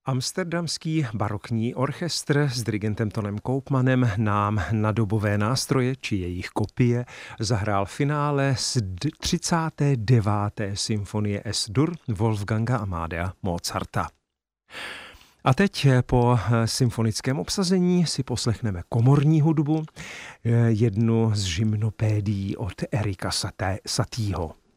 Amsterdamský barokní orchestr s dirigentem Tonem Koopmanem nám na dobové nástroje či jejich kopie zahrál finále z 39. symfonie S-dur Wolfganga Amadea Mozarta. A teď po symfonickém obsazení si poslechneme komorní hudbu, jednu z gymnopédií od Erika Satieho.